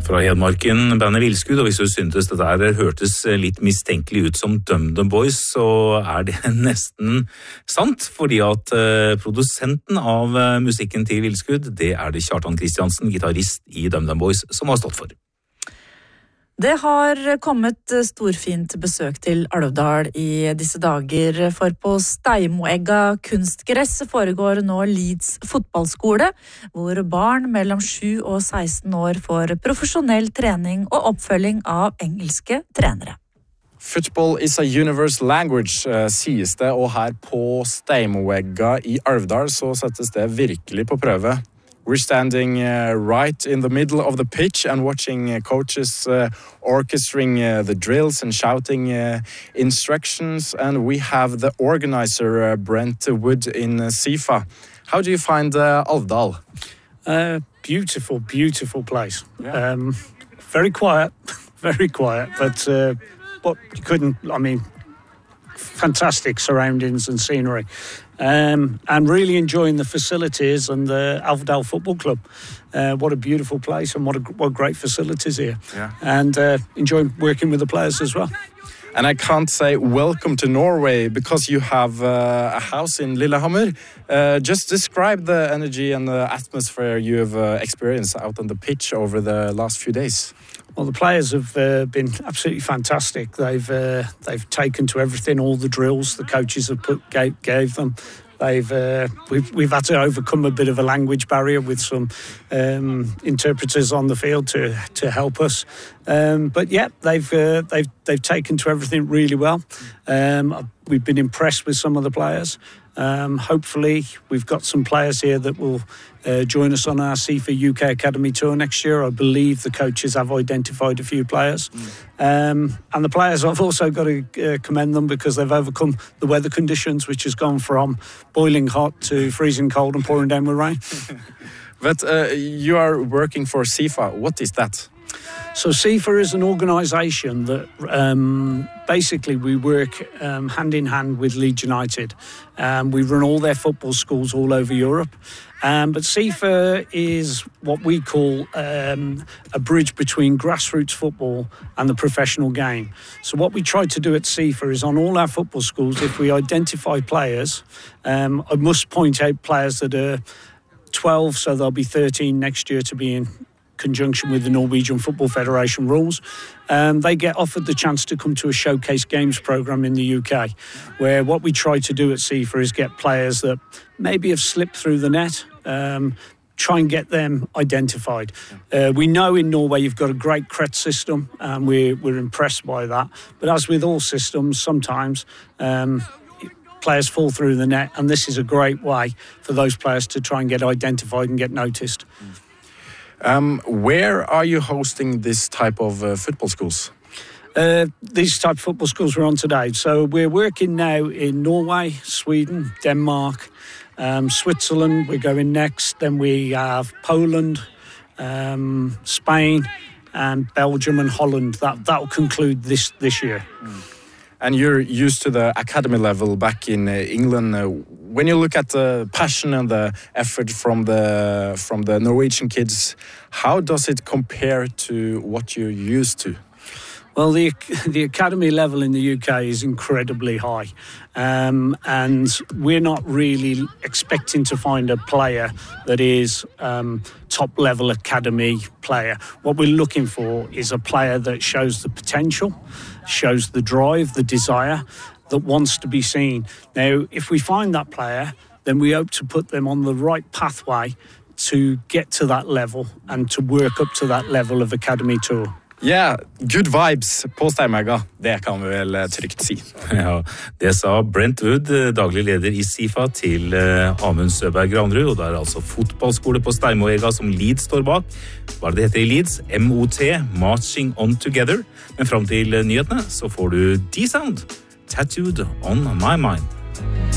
Fra Hedmarken, bandet Vilskud, og hvis du syntes det der hørtes litt mistenkelig ut som DumDum Boys, så det nesten sant, fordi at produsenten av musikken til Vilskud, det det Kjartan Kristiansen, gitarist i DumDum Boys, som har stått for. Det har kommet storfint besøk til Alvdal i disse dager, for på Steimoegga kunstgress foregår nå Leeds fotballskole, hvor barn mellom 7 og 16 år får profesjonell trening og oppfølging av engelske trenere. Football is a universal language, sies det, og her på Steimoegga i Alvdal så settes det virkelig på prøve. We're standing right in the middle of the pitch and watching coaches orchestrating the drills and shouting instructions. And we have the organizer, Brent Wood in SIFA. How do you find Alvdal? Beautiful, beautiful place. Yeah. Very quiet, but you couldn't, fantastic surroundings and scenery. And really enjoying the facilities and the Alvdal Football Club. What a beautiful place and what great facilities here. Yeah. And enjoying working with the players as well. And I can't say welcome to Norway because you have a house in Lillehammer. Just describe the energy and the atmosphere you have experienced out on the pitch over the last few days. Well, the players have been absolutely fantastic. They've taken to everything, all the drills the coaches have gave them. We've had to overcome a bit of a language barrier with some interpreters on the field to help us. But yeah, they've taken to everything really well. We've been impressed with some of the players. Hopefully, we've got some players here that will join us on our SIFA UK Academy tour next year. I believe the coaches have identified a few players. And the players, I've also got to commend them because they've overcome the weather conditions, which has gone from boiling hot to freezing cold and pouring down with rain. But you are working for SIFA. What is that? So SIFA is an organisation that basically we work hand in hand with Leeds United. We run all their football schools all over Europe. But SIFA is what we call a bridge between grassroots football and the professional game. So what we try to do at SIFA is on all our football schools, if we identify players, I must point out players that are 12, so they'll be 13 next year to be in conjunction with the Norwegian Football Federation rules. They get offered the chance to come to a showcase games programme in the UK, where what we try to do at SIFA is get players that maybe have slipped through the net, try and get them identified. We know in Norway you've got a great CRET system, and we're impressed by that. But as with all systems, sometimes players fall through the net, and this is a great way for those players to try and get identified and get noticed. Where are you hosting this type of football schools? These type of football schools we're on today. So we're working now in Norway, Sweden, Denmark, Switzerland. We're going next. Then we have Poland, Spain, and Belgium and Holland. That'll conclude this year. And you're used to the academy level back in England. When you look at the passion and the effort from the Norwegian kids, how does it compare to what you're used to? Well, the academy level in the UK is incredibly high, and we're not really expecting to find a player that is top-level academy player. What we're looking for is a player that shows the potential, shows the drive, the desire, that wants to be seen. Now, if we find that player, then we hope to put them on the right pathway to get to that level and to work up to that level of academy tour. Yeah, good vibes på Steimoegga, det kan vi vel trygt si. Ja, det sa Brent Wood, daglig leder i SIFA, til Amund Søberg Granrud, og det altså fotballskole på Steimoegga som Leeds står bak. Hva det heter i Leeds? MOT, Marching On Together. Men frem til nyhetene så får du D-Sound, Tattooed On My Mind.